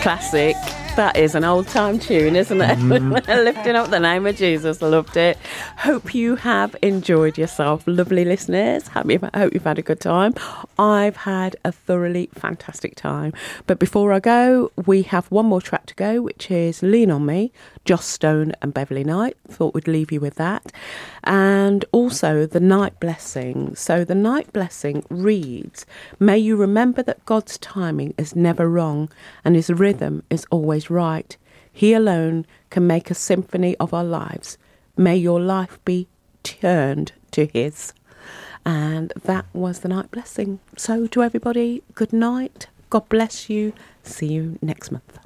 Classic. That is an old time tune, isn't it? Lifting up the name of Jesus. Loved it. Hope you have enjoyed yourself, lovely listeners. Hope you've had a good time. I've had a thoroughly fantastic time. But before I go, we have one more track to go, which is Lean On Me, Joss Stone and Beverly Knight. Thought we'd leave you with that. And also the night blessing. So the night blessing reads, may you remember that God's timing is never wrong and his rhythm is always right. He alone can make a symphony of our lives. May your life be turned to his. And that was the night blessing. So to everybody, good night. God bless you. See you next month.